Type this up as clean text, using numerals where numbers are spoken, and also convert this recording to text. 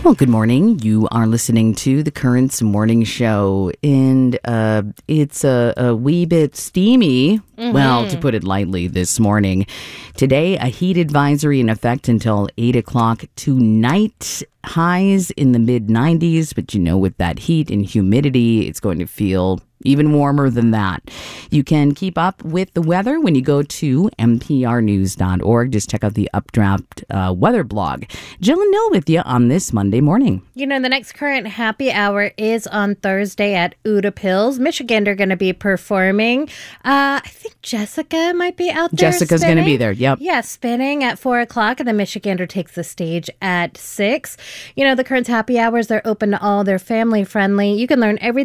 Well, good morning. You are listening to the Currents Morning Show, and it's a wee bit steamy, well, to put it lightly, this morning. Today, a heat advisory in effect until 8 o'clock tonight. Highs in the mid-90s, but with that heat and humidity, it's going to feel even warmer than that. You can keep up with the weather when you go to mprnews.org. Just check out the Updraft weather blog. Jill and Nil with you on this Monday morning. The next Current Happy Hour is on Thursday at Utapils. Michigan are going to be performing. I think Jessica might be out there. Jessica's going to be there, yep. Yeah, spinning at 4 o'clock, and then Michigander takes the stage at 6. The Current Happy Hours, they're open to all. They're family friendly. You can learn everything